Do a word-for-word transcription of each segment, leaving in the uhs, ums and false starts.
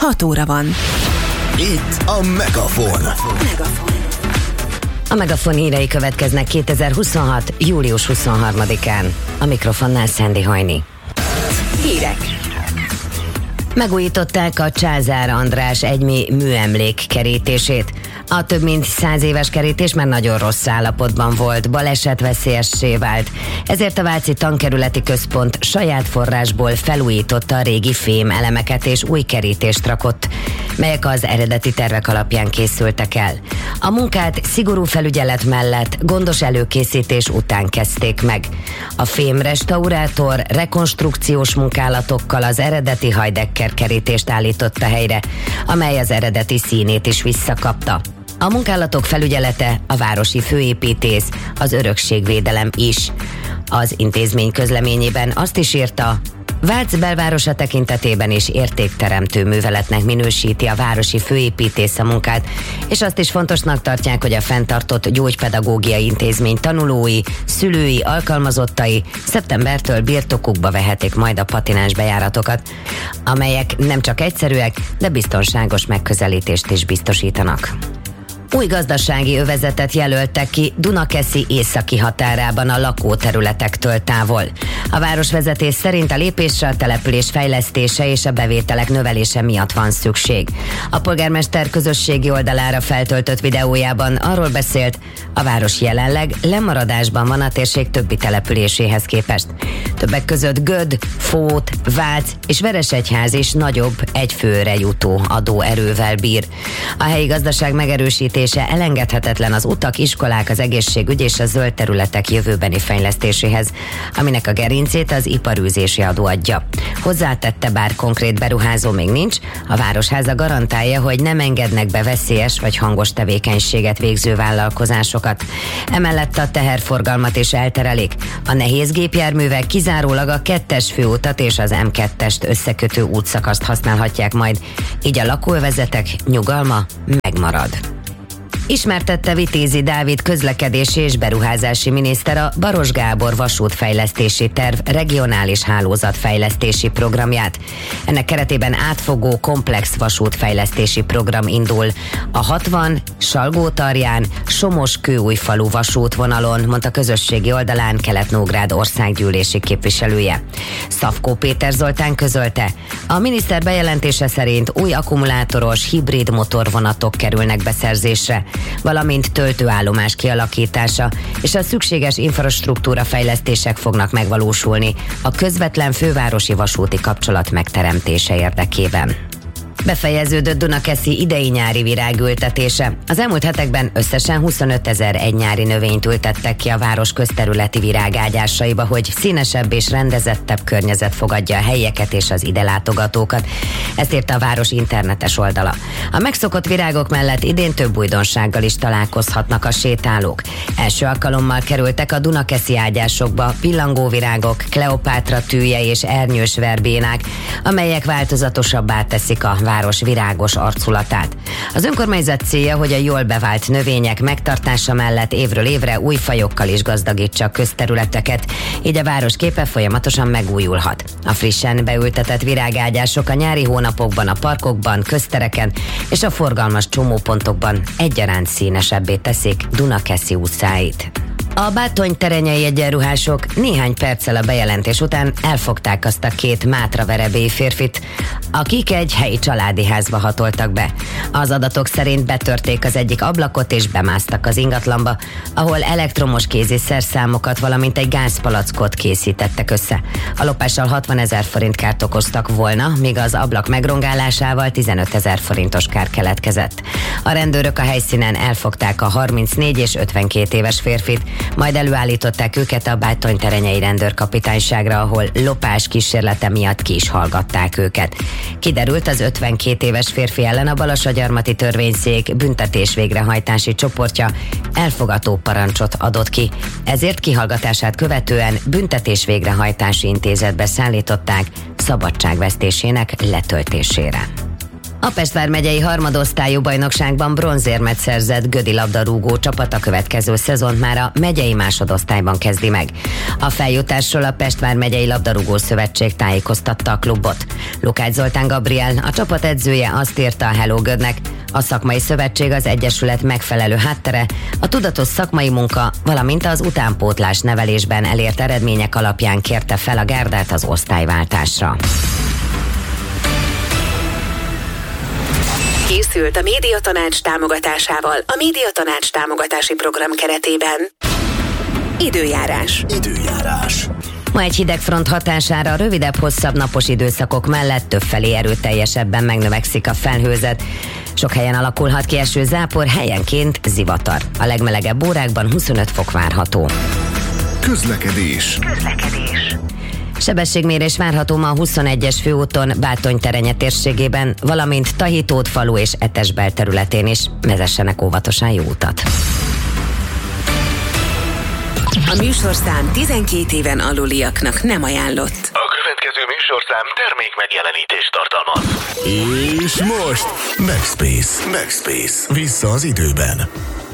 hat óra van. Itt a Megafon. Megafon. A Megafon hírei következnek kétezer-huszonhat. július huszonharmadikán. A mikrofonnál Szendi Hajni. Hírek. Megújították a Császár András egymi műemlék kerítését. A több mint száz éves kerítés már nagyon rossz állapotban volt, balesetveszélyessé vált. Ezért a Váci Tankerületi Központ saját forrásból felújította a régi fém elemeket és új kerítést rakott, melyek az eredeti tervek alapján készültek el. A munkát szigorú felügyelet mellett gondos előkészítés után kezdték meg. A fémrestaurátor rekonstrukciós munkálatokkal az eredeti Heidecker kerítést állította helyre, amely az eredeti színét is visszakapta. A munkálatok felügyelete a városi főépítész, az örökségvédelem is. Az intézmény közleményében azt is írta, Vác belvárosa tekintetében is értékteremtő műveletnek minősíti a városi főépítész a munkát, és azt is fontosnak tartják, hogy a fenntartott gyógypedagógiai intézmény tanulói, szülői, alkalmazottai szeptembertől birtokukba vehetik majd a patináns bejáratokat, amelyek nem csak egyszerűek, de biztonságos megközelítést is biztosítanak. Új gazdasági övezetet jelöltek ki Dunakeszi északi határában a lakóterületektől távol. A városvezetés szerint a lépésre a település fejlesztése és a bevételek növelése miatt van szükség. A polgármester közösségi oldalára feltöltött videójában arról beszélt, a város jelenleg lemaradásban van a térség többi településéhez képest. Többek között Göd, Fót, Vác és Veresegyház is nagyobb, egy főre jutó adóerővel bír. A helyi gazdaság megerősítése elengedhetetlen az utak, iskolák, az egészségügy és a zöld területek jövőbeni fejlesztéséhez, aminek a gerincét az iparűzési adó adja. Hozzátette, bár konkrét beruházó még nincs, a Városháza garantálja, hogy nem engednek be veszélyes vagy hangos tevékenységet végző vállalkozásokat. Emellett a teherforgalmat is elterelik. A nehéz gépjárművek kizárólag a kettes főutat és az em kettest összekötő útszakaszt használhatják majd, így a lakóövezetek nyugalma megmarad. Ismertette Vitézi Dávid közlekedési és beruházási miniszter a Baros Gábor vasútfejlesztési terv regionális hálózatfejlesztési programját. Ennek keretében átfogó komplex vasútfejlesztési program indul a hatvan Salgótarján Somos-Kőújfalu vasútvonalon, mondta közösségi oldalán Kelet-Nógrád országgyűlési képviselője. Szafkó Péter Zoltán közölte, a miniszter bejelentése szerint új akkumulátoros hibrid motorvonatok kerülnek beszerzésre, valamint töltőállomás kialakítása és a szükséges infrastruktúra fejlesztések fognak megvalósulni a közvetlen fővárosi vasúti kapcsolat megteremtése érdekében. Befejeződött Dunakeszi idei-nyári virágültetése. Az elmúlt hetekben összesen huszonötezer egy nyári növényt ültettek ki a város közterületi virágágyásaiba, hogy színesebb és rendezettebb környezet fogadja a helyieket és az ide látogatókat. Ezt írta a város internetes oldala. A megszokott virágok mellett idén több újdonsággal is találkozhatnak a sétálók. Első alkalommal kerültek a Dunakeszi ágyásokba pillangóvirágok, Kleopátra tűje és ernyős verbénák, amelyek változatosabbá teszik a város virágos arculatát. Az önkormányzat célja, hogy a jól bevált növények megtartása mellett évről évre új fajokkal is gazdagítsa a közterületeket, így a város képe folyamatosan megújulhat. A frissen beültetett virágágyások a nyári hónapokban a parkokban, köztereken és a forgalmas csomópontokban egyaránt színesebbé teszik Dunakeszi utcáit. A bátony-terenyei egyenruhások néhány perccel a bejelentés után elfogták azt a két mátraverebély férfit, akik egy helyi családi házba hatoltak be. Az adatok szerint betörték az egyik ablakot és bemásztak az ingatlanba, ahol elektromos kézi szerszámokat, valamint egy gázpalackot készítettek össze. A lopással hatvanezer forint kárt okoztak volna, míg az ablak megrongálásával tizenötezer forintos kár keletkezett. A rendőrök a helyszínen elfogták a harmincnégy és ötvenkét éves férfit, majd előállították őket a bátony-terenyei rendőrkapitányságra, ahol lopás kísérlete miatt ki is hallgatták őket. Kiderült, az ötvenkét éves férfi ellen a Balassagyarmati törvényszék büntetés végrehajtási csoportja elfogató parancsot adott ki. Ezért kihallgatását követően büntetés végrehajtási intézetbe szállították szabadságvesztésének letöltésére. A Pest vármegyei harmadosztályú bajnokságban bronzérmet szerzett Gödi labdarúgó csapat a következő szezont már a megyei másodosztályban kezdi meg. A feljutásról a Pest vármegyei labdarúgó szövetség tájékoztatta a klubot. Lukács Zoltán Gabriel, a csapat edzője azt írta a Hello Gödnek: a szakmai szövetség az egyesület megfelelő háttere, a tudatos szakmai munka, valamint az utánpótlás nevelésben elért eredmények alapján kérte fel a gárdát az osztályváltásra. Készült a Médiatanács támogatásával a Médiatanács támogatási program keretében. Időjárás. Időjárás. Ma egy hideg front hatására rövidebb-hosszabb napos időszakok mellett többfelé erőteljesebben megnövekszik a felhőzet. Sok helyen alakulhat ki eső, zápor, helyenként zivatar. A legmelegebb órákban huszonöt fok várható. Közlekedés. Közlekedés. Sebességmérés várható ma a huszonegyes főúton Bátony-Terenye térségében, valamint Tahitót falu és Etesbel területén is. Vezessenek óvatosan jó utat. A műsorszám tizenkét éven aluliaknak nem ajánlott. A következő műsorszám termék megjelenítést tartalmaz. És most Backspace. Backspace. Vissza az időben.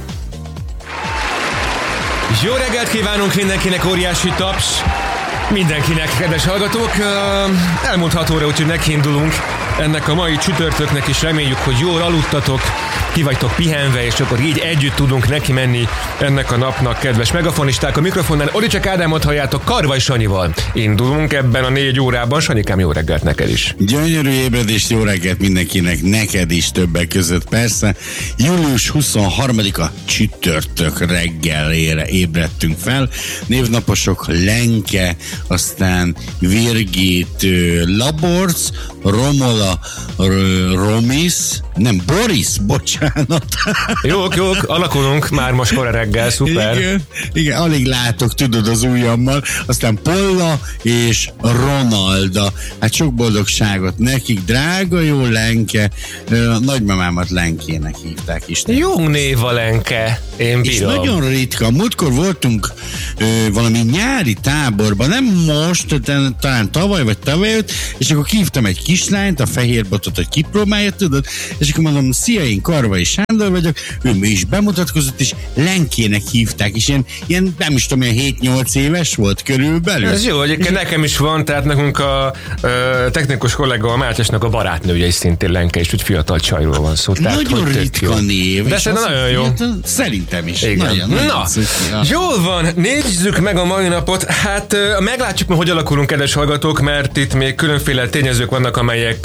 Jó reggelt kívánunk mindenkinek, óriási taps! Mindenkinek, kedves hallgatók! Elmondhatóra, úgyhogy nekiindulunk ennek a mai csütörtöknek, és reméljük, hogy jól aludtatok, ki vagytok pihenve, és akkor így együtt tudunk neki menni ennek a napnak, kedves megafonisták. A mikrofonnál Oricek Ádámot halljátok Karvaj Sanyival. Indulunk ebben a négy órában. Sanyikám, jó reggelt neked is! Gyönyörű ébredést, jó reggelt mindenkinek, neked is többek között persze. július huszonharmadika csütörtök reggelére ébredtünk fel. Névnaposok Lenke, aztán Virgit Laborc, Romola R- Romis, nem, Boris, bocsánat. Jók, jók, alakulunk már most kora reggel, szuper. Igen, igen, alig látok, tudod, az ujjammal. Aztán Polla és Ronalda. Hát sok boldogságot nekik, drága jó Lenke. Nagymamámat Lenkének hívták is. Jó név a Lenke, én bírom. És nagyon ritka. Múltkor voltunk ö, valami nyári táborban, nem most, talán tavaly vagy tavaly előtt, és akkor hívtam egy kislányt, a fehérbotot, hogy kipróbálja, tudod, és akkor mondom, szia, én Karvai Sándor vagyok, ő is bemutatkozott, és Lenkének hívták, és ilyen, ilyen nem is tudom, ilyen hét-nyolc éves volt körülbelül. Ez jó, egyébként nekem is van, tehát nekünk a, a technikus kollega, a Mátyásnak a barátnője is szintén Lenke, és úgy fiatal csajról van szó. Tehát, nagyon ritka név. De szerintem nagyon jó. Szerintem is. Igen. Nagyon, nagyon Na, szükség. Jól van, nézzük meg a mai napot. Hát meglátjuk, hogy alakulunk, kedves hallgatók, mert itt még különféle tényezők vannak, amelyek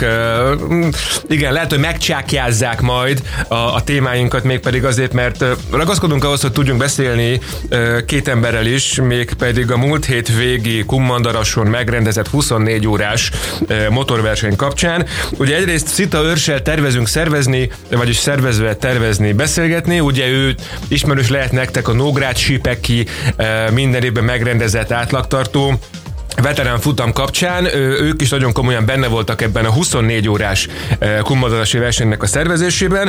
igen, lehet, hogy megcsákjázzák majd a, a témáinkat, mégpedig azért, mert ragaszkodunk ahhoz, hogy tudjunk beszélni két emberrel is, mégpedig a múlt hét végi Kummandarason megrendezett huszonnégy órás motorverseny kapcsán. Ugye egyrészt Szita Őrssel tervezünk szervezni, vagyis szervezve tervezni, beszélgetni. Ugye ő ismerős lehet nektek a Nógrád Sipeki minden évben megrendezett átlagtartó veterán futam kapcsán, ők is nagyon komolyan benne voltak ebben a huszonnégy órás kummandarasi versenynek a szervezésében,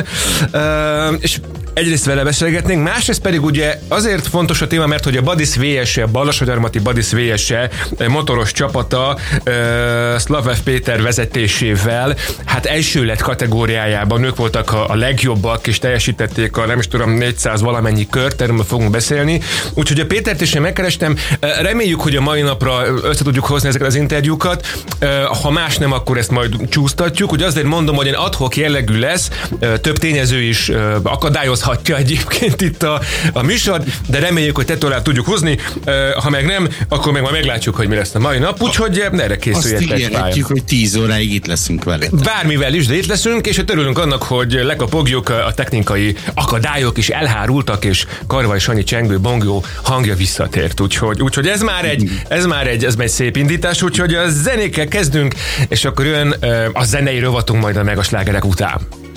és egyrészt vele beszélgetnénk, másrészt pedig ugye azért fontos a téma, mert hogy a Badis vé es-e, Balassagyarmati Badis vé es-e motoros csapata Szlavev Péter vezetésével, hát első lett kategóriájában ők voltak a, a legjobbak, és teljesítették a nem is tudom négyszáz valamennyi kört, erről fogunk beszélni. Úgyhogy a Pétert is én megkerestem, reméljük, hogy a mai napra össze tudjuk hozni ezeket az interjúkat. Ha más nem, akkor ezt majd csúsztatjuk. Ugye azért mondom, hogy egy ad-hoc jellegű lesz, több tényező is akadályozhatja egyébként itt a, a műsor, de reméljük, hogy tetől át tudjuk hozni. Ha meg nem, akkor meg majd meglátjuk, hogy mi lesz a mai nap. Úgyhogy erre készüljetek. Azt ígérhetjük, hogy tíz óráig itt leszünk veletek. Bármivel is, de itt leszünk, és örülünk annak, hogy lekapogjuk, a technikai akadályok is elhárultak, és Karvaj Sanyi csengő bongó hangja visszatért. Úgyhogy, úgyhogy ez már egy, ez már egy, ez már egy szép indítás, úgyhogy a zenékkel kezdünk, és akkor jön a zenei rovatunk majd a megaslágerek után.